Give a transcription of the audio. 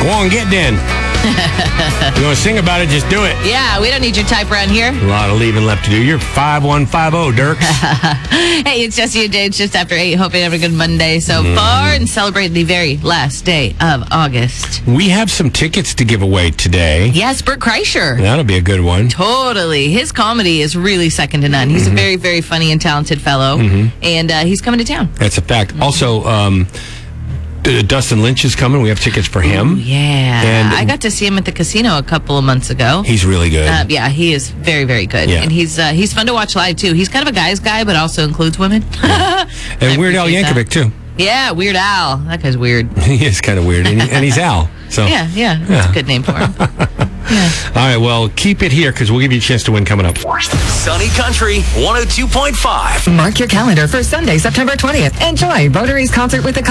Go on, get in. You want to sing about it, just do it. Yeah, we don't need your type around here. A lot of leaving left to do. You're 5150, Dirks. Hey, it's Jesse and Jade. It's just after 8. Hope you have a good Monday so far and celebrate the very last day of August. We have some tickets to give away today. Yes, Bert Kreischer. That'll be a good one. Totally. His comedy is really second to none. He's a very, very funny and talented fellow, and he's coming to town. That's a fact. Also, Dustin Lynch is coming. We have tickets for him. Ooh, yeah. And I got to see him at the casino a couple of months ago. He's really good. Yeah, he is very, very good. Yeah. And he's fun to watch live, too. He's kind of a guy's guy, but also includes women. And Weird Al Yankovic, too. Yeah, Weird Al. That guy's weird. He is kind of weird, and he's Al. So Yeah, that's a good name for him. Yeah. All right, well, keep it here because we'll give you a chance to win coming up. Sunny Country 102.5. Mark your calendar for Sunday, September 20th. Enjoy Votaries Concert with the